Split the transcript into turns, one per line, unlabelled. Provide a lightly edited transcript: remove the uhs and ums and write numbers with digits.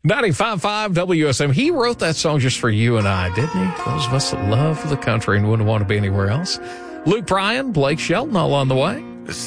95.5 WSM. He wrote that song just for you and I, didn't he? Those of us that love the country and wouldn't want to be anywhere else. Luke Bryan, Blake Shelton, all on the way.